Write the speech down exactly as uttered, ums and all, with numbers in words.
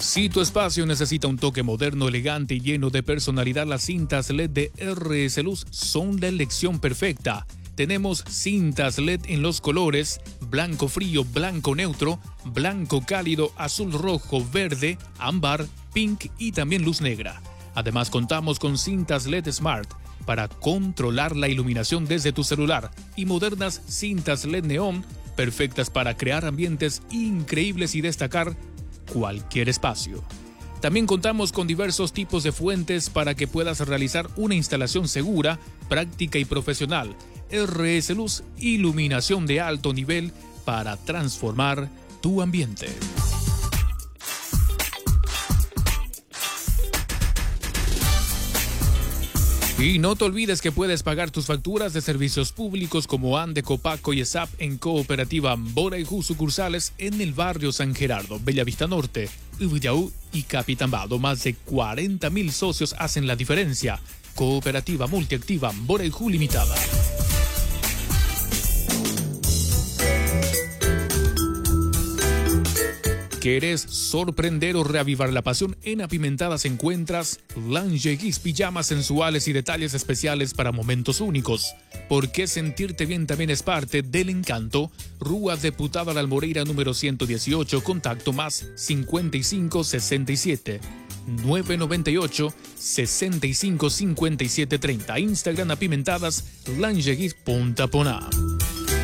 Si tu espacio necesita un toque moderno, elegante y lleno de personalidad, las cintas L E D de R S Luz son la elección perfecta. Tenemos cintas L E D en los colores blanco frío, blanco neutro, blanco cálido, azul rojo, verde, ámbar, pink y también luz negra. Además contamos con cintas L E D Smart para controlar la iluminación desde tu celular y modernas cintas L E D Neón perfectas para crear ambientes increíbles y destacar cualquier espacio. También contamos con diversos tipos de fuentes para que puedas realizar una instalación segura, práctica y profesional. R S Luz, iluminación de alto nivel para transformar tu ambiente. Y no te olvides que puedes pagar tus facturas de servicios públicos como ANDE, Copaco y ESAP en Cooperativa Amborajú, sucursales en el barrio San Gerardo, Bellavista Norte, Ubillaú y Capitambado. Más de cuarenta mil socios hacen la diferencia. Cooperativa Multiactiva Amborajú Limitada. ¿Quieres sorprender o reavivar la pasión? En Apimentadas encuentras lingeries, pijamas sensuales y detalles especiales para momentos únicos. Porque sentirte bien también es parte del encanto. Rúa Deputada La Almoreira número ciento dieciocho, contacto más cincuenta y cinco sesenta y siete nueve noventa y ocho sesenta y cinco cincuenta y siete treinta. Instagram Apimentadas lingeries Punta Poná.